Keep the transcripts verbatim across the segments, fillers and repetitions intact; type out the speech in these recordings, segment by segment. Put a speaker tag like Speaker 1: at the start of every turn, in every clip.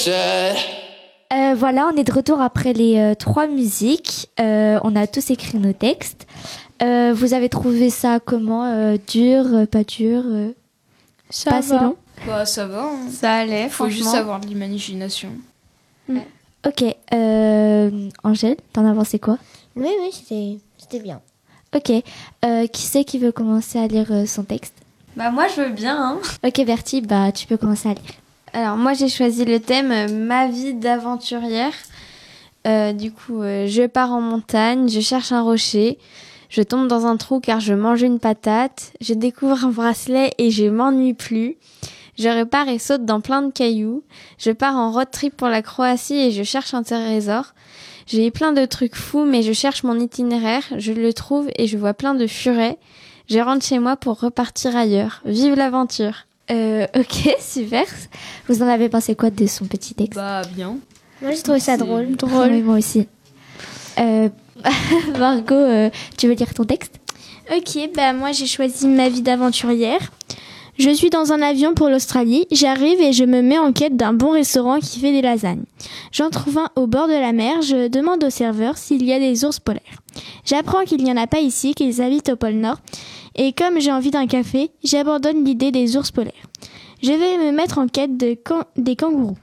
Speaker 1: Euh, voilà, on est de retour après les euh, trois musiques. Euh, on a tous écrit nos textes. Euh, vous avez trouvé ça comment euh, Dur, euh, pas dur euh,
Speaker 2: Ça
Speaker 1: Pas assez
Speaker 2: va.
Speaker 1: long
Speaker 3: Bah ça va, hein.
Speaker 2: Ça allait,
Speaker 3: Faut
Speaker 2: franchement.
Speaker 3: juste avoir de l'imagination.
Speaker 1: Ok, euh, Angèle, t'en as pensé quoi?
Speaker 4: Oui, oui, c'était, c'était bien.
Speaker 1: Ok, euh, qui c'est qui veut commencer à lire euh, son texte?
Speaker 2: Bah moi je veux bien. Hein.
Speaker 1: Ok, Bertie, bah tu peux commencer à lire.
Speaker 2: Alors moi j'ai choisi le thème euh, ma vie d'aventurière. Euh, du coup, euh, je pars en montagne, je cherche un rocher, je tombe dans un trou car je mange une patate, je découvre un bracelet et je m'ennuie plus. Je repars et saute dans plein de cailloux. Je pars en road trip pour la Croatie et je cherche un trésor. J'ai plein de trucs fous mais je cherche mon itinéraire, je le trouve et je vois plein de furets. Je rentre chez moi pour repartir ailleurs. Vive l'aventure!
Speaker 1: Euh, ok, super. Vous en avez pensé quoi de son petit texte?
Speaker 3: Bah bien.
Speaker 4: Moi, j'ai trouvé ça
Speaker 3: C'est
Speaker 4: drôle.
Speaker 1: Ah oui, moi aussi. Euh, Margot, euh, tu veux lire ton texte?
Speaker 5: Ok, bah moi j'ai choisi ma vie d'aventurière. Je suis dans un avion pour l'Australie, j'arrive et je me mets en quête d'un bon restaurant qui fait des lasagnes. J'en trouve un au bord de la mer, je demande au serveur s'il y a des ours polaires. J'apprends qu'il n'y en a pas ici, qu'ils habitent au pôle Nord, et comme j'ai envie d'un café, j'abandonne l'idée des ours polaires. Je vais me mettre en quête de can- des kangourous.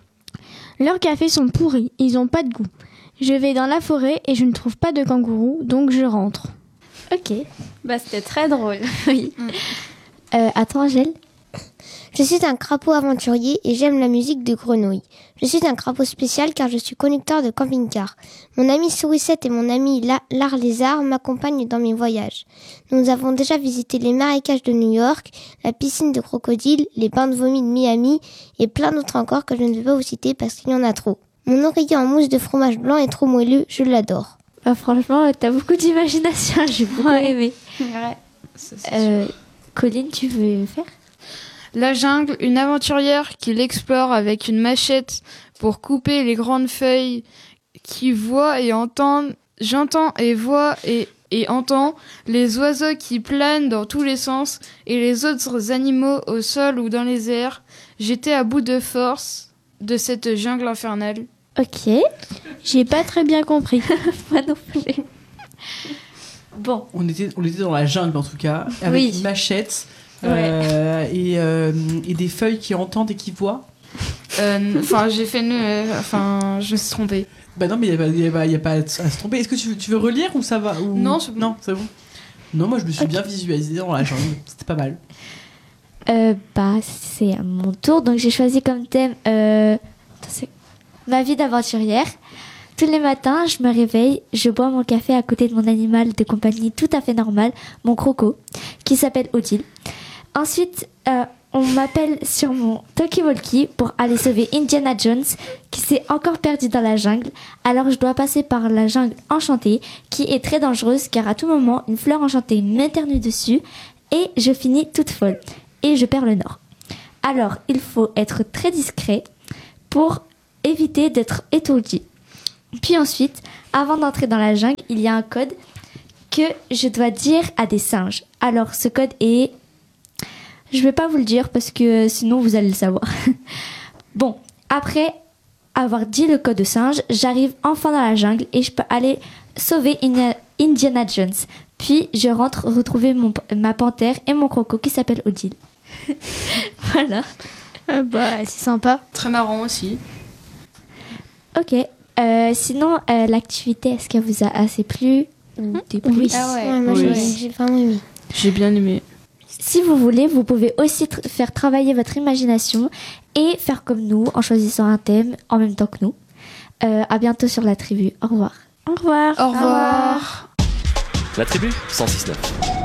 Speaker 5: Leurs cafés sont pourris, ils n'ont pas de goût. Je vais dans la forêt et je ne trouve pas de kangourous, donc je rentre.
Speaker 1: Ok.
Speaker 2: Bah c'était très drôle. Oui.
Speaker 1: Euh, attends, Angèle.
Speaker 4: Je suis un crapaud aventurier et j'aime la musique de grenouille. Je suis un crapaud spécial car je suis conducteur de camping-car. Mon ami Sourisette et mon ami La- Lard Lézard m'accompagnent dans mes voyages. Nous avons déjà visité les marécages de New York, la piscine de crocodile, les bains de vomi de Miami et plein d'autres encore que je ne vais pas vous citer parce qu'il y en a trop. Mon oreiller en mousse de fromage blanc est trop moelleux, je l'adore.
Speaker 1: Bah, franchement, t'as beaucoup d'imagination. J'ai beaucoup aimé.
Speaker 2: Ouais.
Speaker 3: Ça, c'est
Speaker 1: Euh, Colline, tu veux faire?
Speaker 3: La jungle, une aventurière qui l'explore avec une machette pour couper les grandes feuilles, qui voit et entend, j'entends et vois et, et entends les oiseaux qui planent dans tous les sens et les autres animaux au sol ou dans les airs. J'étais à bout de force de cette jungle infernale.
Speaker 1: Ok.
Speaker 5: J'ai pas très bien compris.
Speaker 1: Moi non plus. Bon.
Speaker 6: On était, on était dans la jungle en tout cas, avec
Speaker 2: Oui.
Speaker 6: une machette euh, et, euh, et des feuilles qui entendent et qui voient.
Speaker 3: Enfin, j'ai fait une... euh, Enfin, je me suis trompée.
Speaker 6: Bah non, mais il n'y a, pas- y a pas à se tromper. Est-ce que tu, veux- tu veux relire ou ça va ou...
Speaker 3: Non, c'est bon.
Speaker 6: Non, c'est bon. Non, moi je me suis bien visualisée dans la jungle. C'était pas mal.
Speaker 1: Euh, bah, c'est à mon tour. Donc, j'ai choisi comme thème euh, attends, c'est- ma vie d'aventurière. Tous les matins, je me réveille, je bois mon café à côté de mon animal de compagnie tout à fait normal, mon croco, qui s'appelle Odile. Ensuite, euh, on m'appelle sur mon talkie-walkie pour aller sauver Indiana Jones, qui s'est encore perdu dans la jungle. Alors, je dois passer par la jungle enchantée, qui est très dangereuse, car à tout moment, une fleur enchantée m'éternue dessus, et je finis toute folle. Et je perds le nord. Alors, il faut être très discret pour éviter d'être étourdi. Puis ensuite, avant d'entrer dans la jungle, il y a un code que je dois dire à des singes. Alors, ce code est... Je vais pas vous le dire parce que sinon vous allez le savoir. Bon, après avoir dit le code de singe, j'arrive enfin dans la jungle et je peux aller sauver Ina- Indiana Jones. Puis je rentre retrouver mon, ma panthère et mon croco qui s'appelle Odile. Voilà.
Speaker 5: Ah bah c'est sympa.
Speaker 3: Très marrant aussi.
Speaker 1: Ok. Euh, sinon, euh, l'activité, est-ce qu'elle vous a assez plu ou déplu?
Speaker 4: Oui.
Speaker 2: Ah ouais.
Speaker 4: Ouais, moi
Speaker 6: Oui.
Speaker 4: j'ai, j'ai vraiment aimé.
Speaker 3: J'ai bien aimé.
Speaker 1: Si vous voulez, vous pouvez aussi tr- faire travailler votre imagination et faire comme nous en choisissant un thème en même temps que nous. Euh, à bientôt sur la tribu. Au revoir.
Speaker 5: Au revoir.
Speaker 3: Au revoir.
Speaker 7: La tribu cent six neuf.